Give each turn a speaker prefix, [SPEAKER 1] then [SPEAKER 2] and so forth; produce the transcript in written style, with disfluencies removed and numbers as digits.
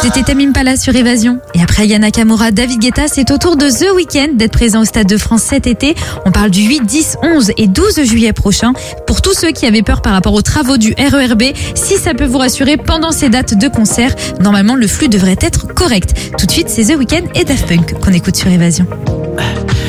[SPEAKER 1] C'était Tame Impala sur Évasion. Et après Aya Nakamura, David Guetta, c'est au tour de The Weeknd d'être présent au Stade de France cet été. On parle du 8, 10, 11 et 12 juillet prochain. Pour tous ceux qui avaient peur par rapport aux travaux du RERB, si ça peut vous rassurer, pendant ces dates de concert, normalement le flux devrait être correct. Tout de suite, c'est The Weeknd et Daft Punk qu'on écoute sur Évasion.